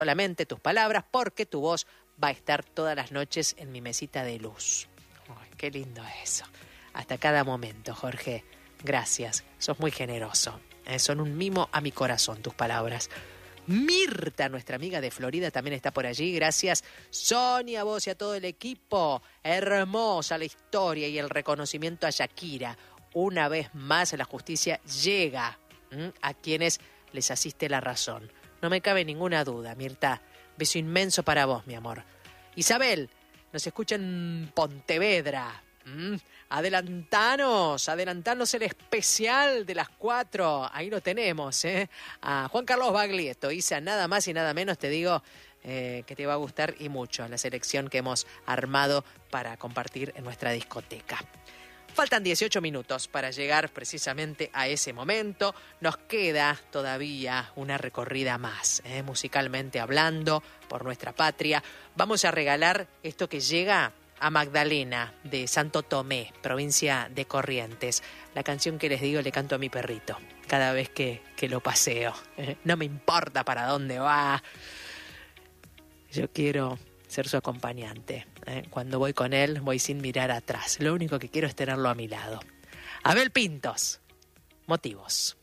solamente tus palabras, porque tu voz va a estar todas las noches en mi mesita de luz. Ay, qué lindo eso. Hasta cada momento, Jorge. Gracias, sos muy generoso. Son un mimo a mi corazón tus palabras. Mirta, nuestra amiga de Florida, también está por allí. Gracias, Sonia, a vos y a todo el equipo. Hermosa la historia y el reconocimiento a Shakira. Una vez más la justicia llega a quienes les asiste la razón. No me cabe ninguna duda, Mirta. Beso inmenso para vos, mi amor. Isabel, nos escucha en Pontevedra. Adelantanos el especial de las 4. Ahí lo tenemos, a Juan Carlos Baglietto. Isa, nada más y nada menos te digo que te va a gustar y mucho la selección que hemos armado para compartir en nuestra discoteca. Faltan 18 minutos para llegar precisamente a ese momento. Nos queda todavía una recorrida más, musicalmente hablando, por nuestra patria. Vamos a regalar esto que llega a Magdalena de Santo Tomé, provincia de Corrientes. La canción que les digo le canto a mi perrito cada vez que lo paseo. No me importa para dónde va. Yo quiero ser su acompañante. Cuando voy con él, voy sin mirar atrás. Lo único que quiero es tenerlo a mi lado. Abel Pintos, Motivos.